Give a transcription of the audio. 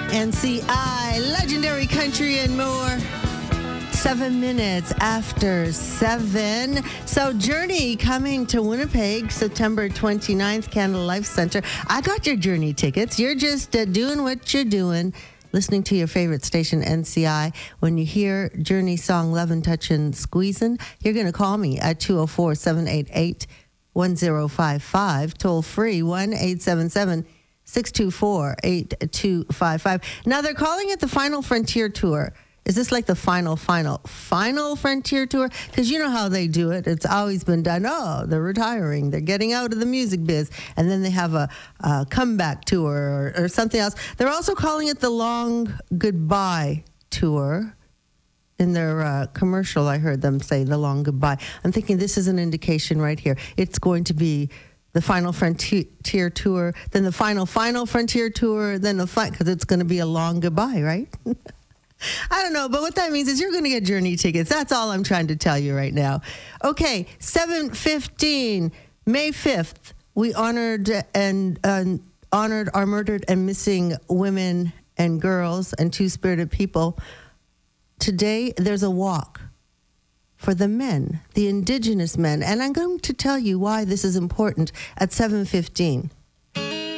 NCI, legendary country and more. 7 minutes after 7. So Journey coming to Winnipeg, September 29th, Canada Life Center. I got your Journey tickets. You're just doing what you're doing, listening to your favorite station, NCI. When you hear Journey song, Lovin' Touchin' Squeezin', you're going to call me at 204-788-1055, toll free 1-877-624-8255. Now they're calling it the Final Frontier Tour. Is this like the final Frontier Tour? Because you know how they do it. It's always been done. Oh, they're retiring. They're getting out of the music biz. And then they have a comeback tour or something else. They're also calling it the Long Goodbye Tour. In their commercial, I heard them say the Long Goodbye. I'm thinking this is an indication right here. It's going to be the Final Frontier Tour, then the Final Frontier Tour, then the because it's going to be a long goodbye, right? I don't know, but what that means is you're going to get Journey tickets. That's all I'm trying to tell you right now. Okay, 7:15, May 5th, we honored our murdered and missing women and girls and two-spirited people. Today, there's a walk for the men, the Indigenous men, and I'm going to tell you why this is important at 7:15.